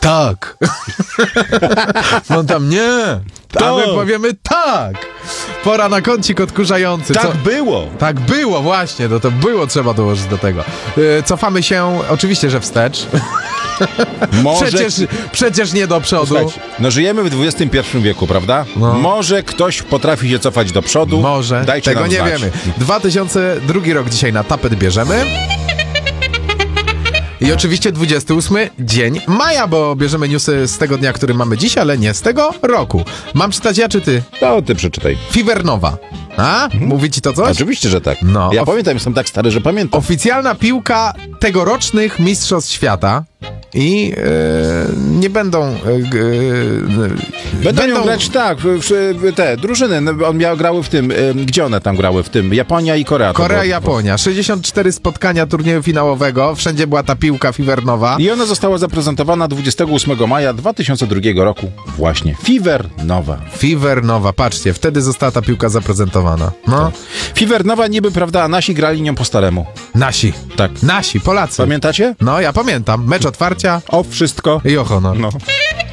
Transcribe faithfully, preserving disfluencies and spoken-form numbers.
tak. On tam nie. A my powiemy tak. Pora na kącik odkurzający. Tak Co? było. Tak było, właśnie. No to było trzeba dołożyć do tego. Yy, cofamy się oczywiście, że wstecz. Może... Przecież, przecież nie do przodu. Słuchajcie, no żyjemy w dwudziestym pierwszym wieku, prawda? No. Może ktoś potrafi się cofać do przodu. Może. Dajcie Tego nam nie znać. wiemy. dwa tysiące drugi rok dzisiaj na tapet bierzemy. I oczywiście dwudziesty ósmy dzień maja, bo bierzemy newsy z tego dnia, który mamy dziś, ale nie z tego roku. Mam czytać ja czy ty? No, ty przeczytaj. Fever Nova. A? Mhm. Mówi ci to coś? Oczywiście, że tak. No. Ja Of- pamiętam, jestem tak stary, że pamiętam. Oficjalna piłka tegorocznych Mistrzostw Świata. I e, nie będą... E, e, Będą, będą grać tak, w, w, te drużyny, no, on miał, grały w tym, y, gdzie one tam grały w tym? Japonia i Korea. Korea, Japonia. sześćdziesiąt cztery spotkania turnieju finałowego. Wszędzie była ta piłka Fever Nova. I ona została zaprezentowana dwudziestego ósmego maja dwa tysiące drugiego roku. Właśnie. Fever Nova. Fever Nova, patrzcie, wtedy została ta piłka zaprezentowana. No. Fever Nova niby, prawda, a nasi grali nią po staremu. Nasi. Tak. Nasi, Polacy. Pamiętacie? No, ja pamiętam. Mecz otwarcia O wszystko. i o honor. No.